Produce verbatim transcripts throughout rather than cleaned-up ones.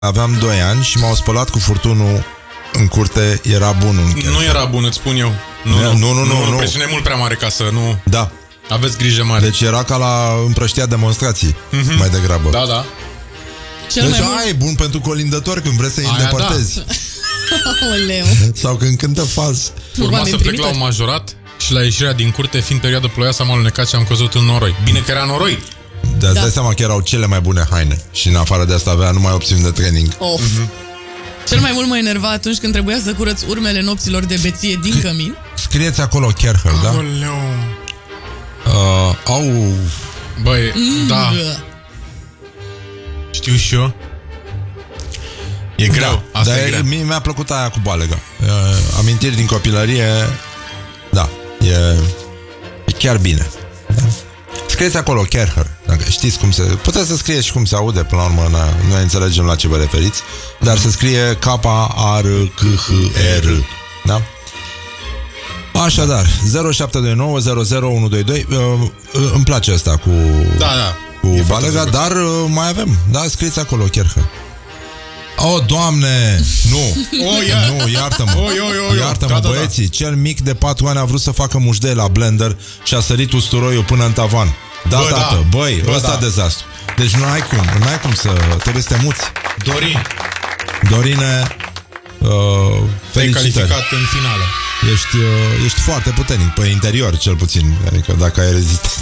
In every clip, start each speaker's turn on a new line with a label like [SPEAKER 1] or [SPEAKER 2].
[SPEAKER 1] Aveam doi ani și m-au spălat cu furtunul în curte. Era bun un chiar.
[SPEAKER 2] Nu era bun, îți spun eu. Nu, nu,
[SPEAKER 1] nu, nu, nu, nu.
[SPEAKER 2] Presiune mult prea mare ca să nu...
[SPEAKER 1] Da.
[SPEAKER 2] Aveți grijă mare.
[SPEAKER 1] Deci era ca la împrăștia demonstrații, mm-hmm. mai degrabă.
[SPEAKER 2] Da, da.
[SPEAKER 1] Cel deci mai e bun pentru colindători când vrei să-i
[SPEAKER 2] Aia
[SPEAKER 1] îndepărtezi.
[SPEAKER 3] Da.
[SPEAKER 1] Sau când cântă fals.
[SPEAKER 2] Urma să plec la un majorat și la ieșirea din curte, fiind perioadă ploioasă, am alunecat și am căzut în noroi. Bine că era noroi.
[SPEAKER 1] De da. Dai seama că erau cele mai bune haine. Și în afară de asta avea numai opțiuni de training.
[SPEAKER 3] Of. Mm-hmm. Cel mai mult mă enerva atunci când trebuia să curăț urmele nopților de beție din Scri- cămin.
[SPEAKER 1] Scrieți acolo Kerher, da?
[SPEAKER 2] Aoleu.
[SPEAKER 1] Uh, au...
[SPEAKER 2] Băi, mm. da. Știu și eu. E greu.
[SPEAKER 1] Da,
[SPEAKER 2] asta
[SPEAKER 1] dar
[SPEAKER 2] e greu.
[SPEAKER 1] Mie mi-a plăcut aia cu balega. uh, Amintiri din copilărie. Da, e, e chiar bine, da? Scrieți acolo Kerher, dacă știți cum se... Puteți să scrieți și cum se aude. Până la urmă noi înțelegem la ce vă referiți. Dar se scrie K A R K H R, da? Așadar, zero șapte doi nouă zero zero unu doi doi. uh, Îmi place asta cu,
[SPEAKER 2] da, da.
[SPEAKER 1] cu balega. Dar uh, mai avem. Da, scrieți acolo Kerher. Oh, Doamne! Nu!
[SPEAKER 2] Oh, yeah.
[SPEAKER 1] Nu, iartă-mă!
[SPEAKER 2] Oh, oh, oh, oh.
[SPEAKER 1] Iartă-mă,
[SPEAKER 2] da, da,
[SPEAKER 1] băieții! Da. Cel mic de patru ani a vrut să facă mușdei la blender și a sărit usturoiul până în tavan. Da, bă, tată, da. Băi, bă, ăsta da. Dezastru. Deci nu ai cum, nu ai cum să... Trebuie să te muți.
[SPEAKER 2] Dorin.
[SPEAKER 1] Dorine, uh, felicitări.
[SPEAKER 2] Te-ai calificat în finală.
[SPEAKER 1] Ești, uh, ești foarte puternic, pe interior cel puțin. Adică dacă ai rezistat.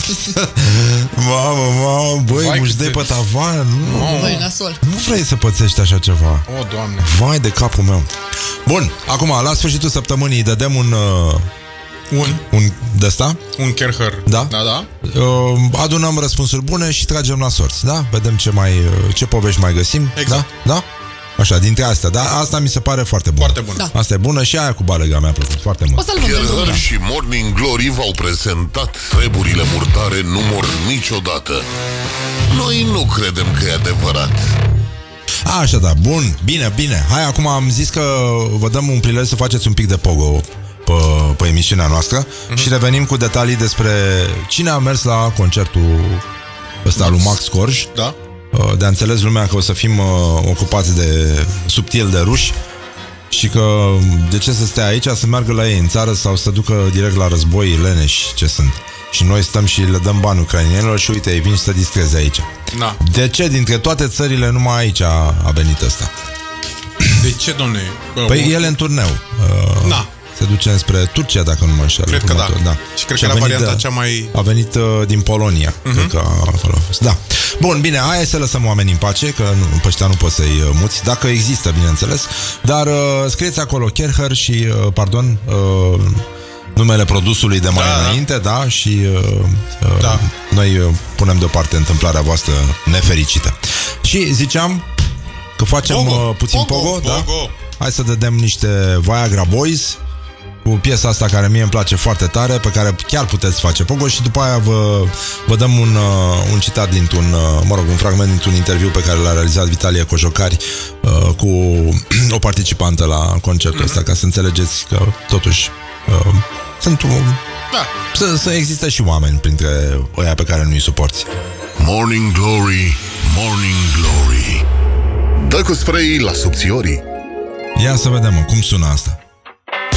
[SPEAKER 1] Mamă, mamă, băi, mușdei pe tavan. Nu,
[SPEAKER 3] băi, nasol.
[SPEAKER 1] Nu vrei să pățești așa ceva.
[SPEAKER 2] O, Doamne.
[SPEAKER 1] Vai de capul meu. Bun, acum, la sfârșitul săptămânii dădem un... Uh,
[SPEAKER 2] Un?
[SPEAKER 1] Un de-asta?
[SPEAKER 2] Un Kerher.
[SPEAKER 1] Da?
[SPEAKER 2] Da, da.
[SPEAKER 1] Uh, adunăm răspunsuri bune și tragem la sorți, da? Vedem ce mai, ce povești mai găsim.
[SPEAKER 2] Exact.
[SPEAKER 1] Da? Da? Așa, dintre astea, da? Asta mi se pare foarte bună.
[SPEAKER 2] Foarte bună.
[SPEAKER 3] Da.
[SPEAKER 1] Asta e bună și aia cu balega mi-a plăcut foarte mult.
[SPEAKER 4] Kerher și Morning Glory v-au prezentat treburile murdare nu mor niciodată. Noi nu credem că e adevărat.
[SPEAKER 1] Așa, da, bun, bine, bine. Hai, acum am zis că vă dăm un prilej să faceți un pic de pogo pe, pe emisiunea noastră, mm-hmm. și revenim cu detalii despre cine a mers la concertul ăsta lui Max Corj.
[SPEAKER 2] Da.
[SPEAKER 1] De a înțeles lumea că o să fim uh, ocupați de subtil de ruși și că de ce să stea aici, să meargă la ei în țară sau să ducă direct la război leneși ce sunt. Și noi stăm și le dăm bani ucrainienilor și uite, ei vin și să distreze aici.
[SPEAKER 2] Da.
[SPEAKER 1] De ce dintre toate țările numai aici a, a venit ăsta?
[SPEAKER 2] De ce, domne?
[SPEAKER 1] Păi el e în turneu. Uh,
[SPEAKER 2] da.
[SPEAKER 1] Se duce înspre Turcia, dacă nu mă înșel.
[SPEAKER 2] Cred că da.
[SPEAKER 1] da.
[SPEAKER 2] Și cred și că era varianta de, cea mai...
[SPEAKER 1] A venit uh, din Polonia. Uh-huh. Cred că acolo a fost. Da. Bun, bine, hai să lăsăm oamenii în pace, că nu, pe ăștia nu poți să-i uh, muți, dacă există, bineînțeles. Dar uh, scrieți acolo Kerher și, uh, pardon, uh, numele produsului de mai da, înainte, da, și uh, uh, da. Noi uh, punem deoparte întâmplarea voastră nefericită. Și ziceam că facem pogo. Uh, puțin pogo, pogo, da?
[SPEAKER 2] Pogo.
[SPEAKER 1] Hai să dădem niște Viagra Boys cu piesa asta care mie îmi place foarte tare, pe care chiar puteți face pogo, și după aia vă, vă dăm un, uh, un citat dintr-un, uh, mă rog, un fragment dintr-un interviu pe care l-a realizat Vitalie Cojocari uh, cu o participantă la concertul ăsta, mm-hmm. ca să înțelegeți că totuși uh, sunt un... Da. Să, să există și oameni printre ăia pe care nu-i suporți.
[SPEAKER 4] Morning Glory, Morning Glory, dă cu spray la subțiorii.
[SPEAKER 1] Ia să vedem, mă, cum sună asta.